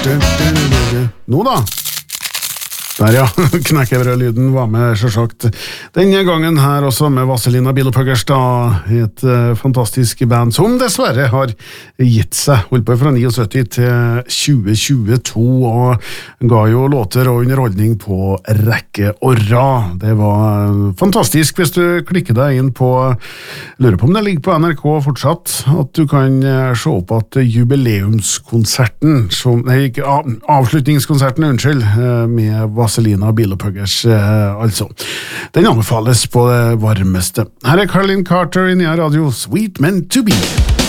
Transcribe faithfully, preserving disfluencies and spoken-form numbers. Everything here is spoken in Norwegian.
Nå da Der ja, knekkebrødlyden var med selvsagt denne gangen her også med Vazelina Bilopphøggers da, et uh, fantastisk band som dessverre har gitt seg, holdt på fra syttini til tjue tjueto og ga jo låter og underholdning på rekke og rad. Det var uh, fantastisk hvis du klikker deg inn på, lurer på om det ligger på N R K fortsatt, at du kan uh, se opp at jubileumskonserten, som, nei, ikke, av, avslutningskonserten, unnskyld, uh, med Vazelina Bilopphøggers, eh, altså. Den anbefales på det varmeste. Her er Caroline Carter i Nya Radio, Sweet Meant to Be.